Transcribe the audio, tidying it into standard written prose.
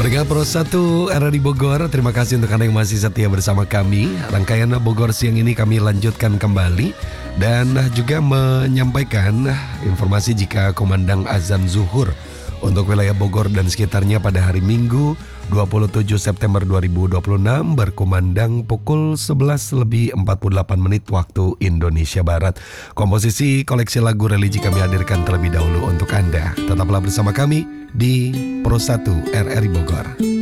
Pendengar Pro 1 RRI Bogor, terima kasih untuk Anda yang masih setia bersama kami. Rangkaian Bogor siang ini kami lanjutkan kembali dan juga menyampaikan informasi jika kumandang azan zuhur untuk wilayah Bogor dan sekitarnya pada hari Minggu 27 September 2026 berkumandang pukul 11:48 waktu Indonesia Barat. Komposisi koleksi lagu religi kami hadirkan terlebih dahulu untuk Anda. Tetaplah bersama kami di Pro 1 RRI Bogor.